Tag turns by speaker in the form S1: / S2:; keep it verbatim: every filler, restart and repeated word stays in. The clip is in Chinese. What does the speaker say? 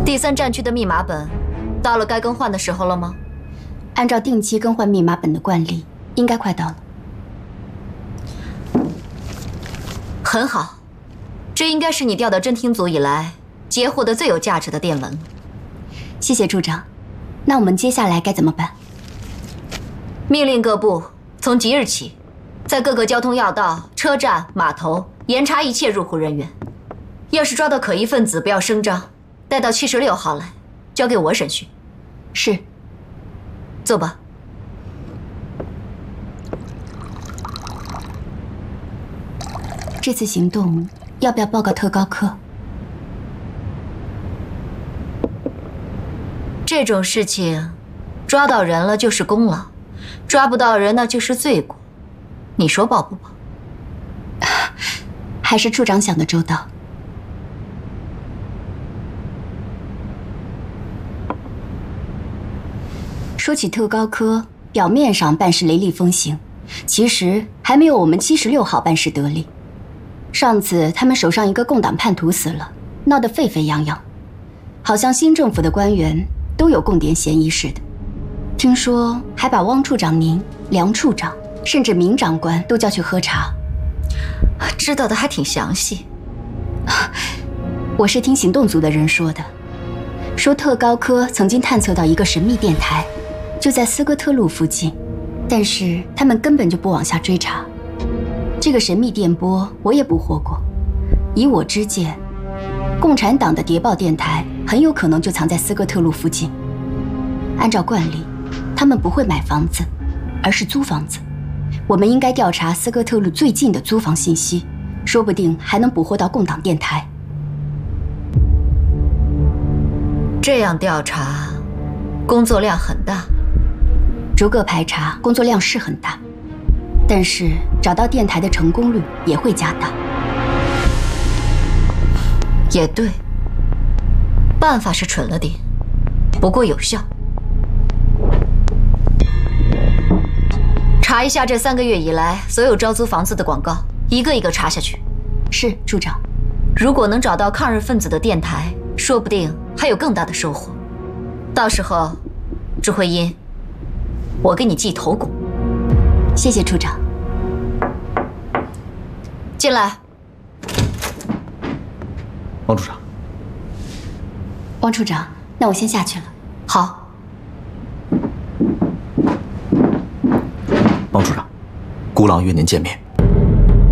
S1: 第三战区的密码本，到了该更换的时候了吗？
S2: 按照定期更换密码本的惯例，应该快到了。
S1: 很好，这应该是你调到侦听组以来截获的最有价值的电文。
S2: 谢谢处长。那我们接下来该怎么办？
S1: 命令各部从即日起，在各个交通要道、车站、码头严查一切入户人员。要是抓到可疑分子，不要声张，带到七十六号来，交给我审讯。
S2: 是。
S1: 坐吧。
S2: 这次行动要不要报告特高科？
S1: 这种事情，抓到人了就是功劳，抓不到人那就是罪过。你说报不报？
S2: 还是处长想的周到。说起特高科，表面上办事雷厉风行，其实还没有我们七十六号办事得力。上次他们手上一个共党叛徒死了，闹得沸沸扬扬，好像新政府的官员都有共谍嫌疑似的。听说还把汪处长您、梁处长，甚至明长官都叫去喝茶。
S1: 知道的还挺详细。
S2: 我是听行动组的人说的，说特高科曾经探测到一个神秘电台，就在斯科特路附近，但是他们根本就不往下追查。这个神秘电波我也捕获过，以我之见，共产党的谍报电台很有可能就藏在斯科特路附近。按照惯例，他们不会买房子，而是租房子。我们应该调查斯科特路最近的租房信息，说不定还能捕获到共党电台。
S1: 这样调查，工作量很大。
S2: 逐个排查，工作量是很大，但是找到电台的成功率也会加大。
S1: 也对，办法是蠢了点，不过有效。查一下这三个月以来所有招租房子的广告，一个一个查下去。
S2: 是，处长。
S1: 如果能找到抗日分子的电台，说不定还有更大的收获。到时候，朱慧英，我给你记头股。
S2: 谢谢处长。
S1: 进来。
S3: 汪处长。
S2: 汪处长，那我先下去了。
S1: 好。
S3: 汪处长，孤狼约您见面。